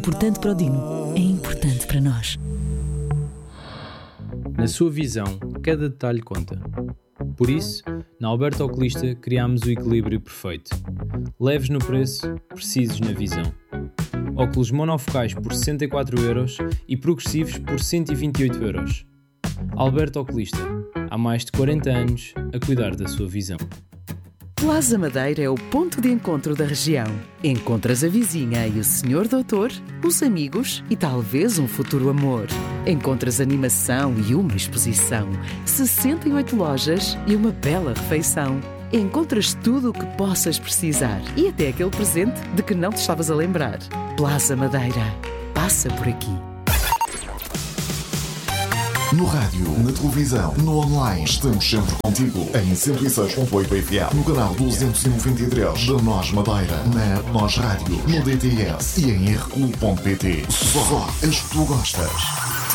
Importante para o Dino, é importante para nós. Na sua visão, cada detalhe conta. Por isso, na Alberto Oculista criámos o equilíbrio perfeito. Leves no preço, precisos na visão. Óculos monofocais por 64€ e progressivos por 128€. Alberto Oculista, há mais de 40 anos a cuidar da sua visão. Plaza Madeira é o ponto de encontro da região. Encontras a vizinha e o senhor doutor, os amigos e talvez um futuro amor. Encontras animação e uma exposição, 68 lojas e uma bela refeição. Encontras tudo o que possas precisar e até aquele presente de que não te estavas a lembrar. Plaza Madeira. Passa por aqui. No rádio, na televisão, no online, estamos sempre contigo. Em 106.8 FM, no canal 293 da Nós Madeira, na Nós Rádio, no DTS e em rq.pt. Só as que tu gostas.